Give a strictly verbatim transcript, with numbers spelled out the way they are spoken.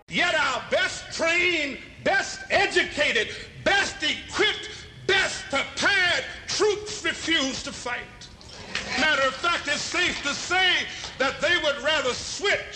Yet our best trained, best educated, best equipped, best prepared troops refuse to fight. Matter of fact, it's safe to say that they would rather switch